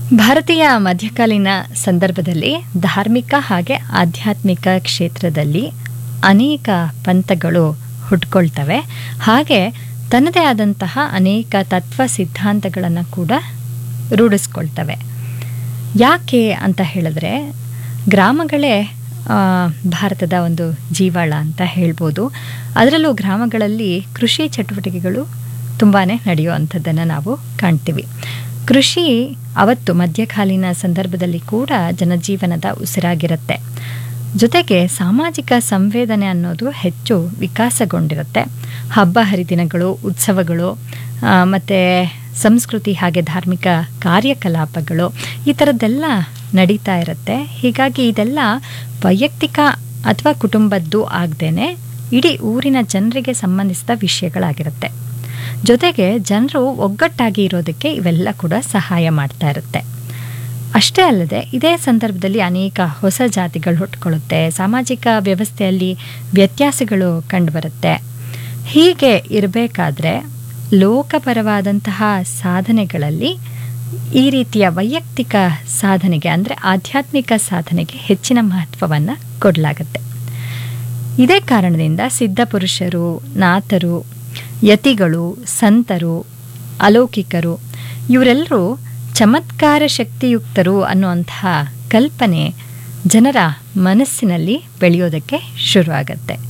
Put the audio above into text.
ಭಾರತೀಯ ಮಧ್ಯಕಾಲೀನ ಸಂದರ್ಭದಲ್ಲಿ ಧಾರ್ಮಿಕ ಹಾಗೆ ಆಧ್ಯಾತ್ಮಿಕ ಕ್ಷೇತ್ರದಲ್ಲಿ ಅನೇಕ ಪಂಥಗಳು ಹುಟ್ಕೊಳ್ತವೆ. ಹಾಗೆ ತನ್ನದೇ ಆದಂತಹ ಅನೇಕ ತತ್ವ ಸಿದ್ಧಾಂತಗಳನ್ನು ಕೂಡ ರೂಢಿಸ್ಕೊಳ್ತವೆ. ಯಾಕೆ ಅಂತ ಹೇಳಿದ್ರೆ, ಗ್ರಾಮಗಳೇ ಭಾರತದ ಒಂದು ಜೀವಾಳ ಅಂತ ಹೇಳ್ಬೋದು. ಅದರಲ್ಲೂ ಗ್ರಾಮಗಳಲ್ಲಿ ಕೃಷಿ ಚಟುವಟಿಕೆಗಳು ತುಂಬಾ ನಡೆಯುವಂಥದ್ದನ್ನು ನಾವು ಕಾಣ್ತೀವಿ. ಕೃಷಿ ಅವತ್ತು ಮಧ್ಯಕಾಲೀನ ಸಂದರ್ಭದಲ್ಲಿ ಕೂಡ ಜನಜೀವನದ ಉಸಿರಾಗಿರುತ್ತೆ. ಜೊತೆಗೆ ಸಾಮಾಜಿಕ ಸಂವೇದನೆ ಅನ್ನೋದು ಹೆಚ್ಚು ವಿಕಾಸಗೊಂಡಿರುತ್ತೆ. ಹಬ್ಬ ಹರಿದಿನಗಳು, ಉತ್ಸವಗಳು ಮತ್ತು ಸಂಸ್ಕೃತಿ ಹಾಗೆ ಧಾರ್ಮಿಕ ಕಾರ್ಯಕಲಾಪಗಳು ಈ ಥರದ್ದೆಲ್ಲ ನಡೀತಾ ಇರುತ್ತೆ. ಹೀಗಾಗಿ ಇದೆಲ್ಲ ವೈಯಕ್ತಿಕ ಅಥವಾ ಕುಟುಂಬದ್ದು ಆಗದೇನೆ ಇಡೀ ಊರಿನ ಜನರಿಗೆ ಸಂಬಂಧಿಸಿದ ವಿಷಯಗಳಾಗಿರುತ್ತೆ. ಜೊತೆಗೆ ಜನರು ಒಗ್ಗಟ್ಟಾಗಿ ಇರೋದಕ್ಕೆ ಇವೆಲ್ಲ ಕೂಡ ಸಹಾಯ ಮಾಡ್ತಾ ಇರುತ್ತೆ. ಅಷ್ಟೇ ಅಲ್ಲದೆ ಇದೇ ಸಂದರ್ಭದಲ್ಲಿ ಅನೇಕ ಹೊಸ ಜಾತಿಗಳು ಹುಟ್ಕೊಳ್ಳುತ್ತೆ. ಸಾಮಾಜಿಕ ವ್ಯವಸ್ಥೆಯಲ್ಲಿ ವ್ಯತ್ಯಾಸಗಳು ಕಂಡುಬರುತ್ತೆ. ಹೀಗೆ ಇರಬೇಕಾದ್ರೆ ಲೋಕಪರವಾದಂತಹ ಸಾಧನೆಗಳಲ್ಲಿ ಈ ರೀತಿಯ ವೈಯಕ್ತಿಕ ಸಾಧನೆಗೆ ಅಂದರೆ ಆಧ್ಯಾತ್ಮಿಕ ಸಾಧನೆಗೆ ಹೆಚ್ಚಿನ ಮಹತ್ವವನ್ನು ಕೊಡಲಾಗುತ್ತೆ. ಇದೇ ಕಾರಣದಿಂದ ಸಿದ್ಧಪುರುಷರು, ನಾಥರು, ಯತಿಗಳು, ಸಂತರು, ಅಲೌಕಿಕರು ಇವರೆಲ್ಲರೂ ಚಮತ್ಕಾರ ಶಕ್ತಿಯುಕ್ತರು ಅನ್ನುವಂತಹ ಕಲ್ಪನೆ ಜನರ ಮನಸ್ಸಿನಲ್ಲಿ ಬೆಳೆಯೋದಕ್ಕೆ ಶುರುವಾಗತ್ತೆ.